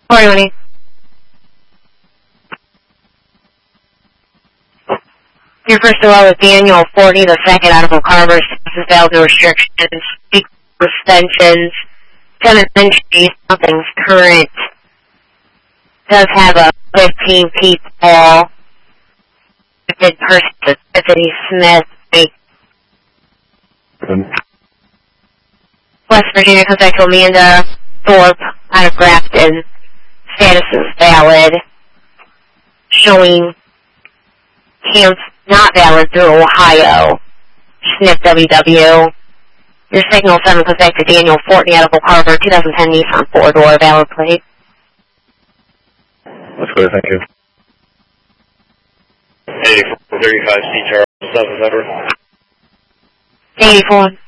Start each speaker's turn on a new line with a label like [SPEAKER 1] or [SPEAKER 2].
[SPEAKER 1] Morning, honey. Your first of all is Daniel 40, the second Article Carver, valves and restrictions, extensions, tenant entry, something's current, does have a 15 people, good person, Tiffany Smith, West Virginia, contact Amanda Thorpe out of Grafton, status is valid, showing camps not valid through Ohio, SNP WW. Your signal 7 comes back to Daniel Fortney out of Carver, 2010 Nissan 4-door, valid plate.
[SPEAKER 2] That's clear, thank you.
[SPEAKER 3] 8435 C Charles, 7 November.
[SPEAKER 1] 84.